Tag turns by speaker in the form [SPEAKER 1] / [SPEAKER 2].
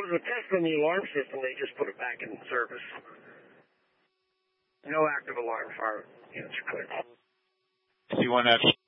[SPEAKER 1] was testing the alarm system. They just put it back in service. No active alarm fire units are clear.
[SPEAKER 2] C1F.